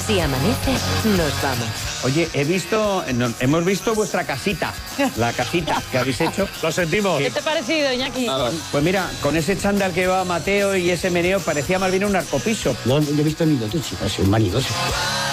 Si amanece, nos vamos. Oye, hemos visto vuestra casita, la casita que habéis hecho. Lo sentimos. ¿Qué te ha parecido, Iñaki? Pues mira, con ese chándal que llevaba Mateo y ese meneo parecía más bien un arcopiso. No he visto ni dos chicas, un manido.